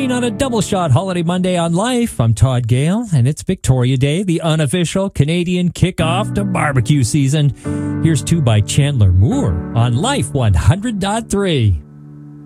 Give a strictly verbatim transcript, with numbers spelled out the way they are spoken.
Green on a double shot holiday Monday on Life. I'm Todd Gale, and it's Victoria Day, the unofficial Canadian kickoff to barbecue season. Here's two by Chandler Moore on Life one hundred point three.